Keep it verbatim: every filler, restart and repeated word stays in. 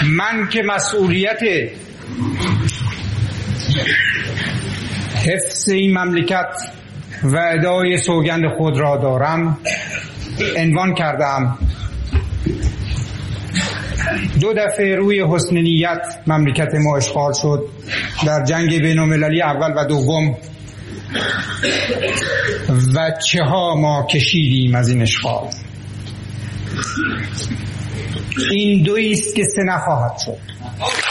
من که مسئولیت حفظ این مملکت و ادای سوگند خود را دارم عنوان کردم دو دفعه روی حسن نیت مملکت ما اشغال شد. در جنگ بین المللی اول و دوم و چه ها ما کشیدیم از این اشغال. این دویست که سه نخواهد شد.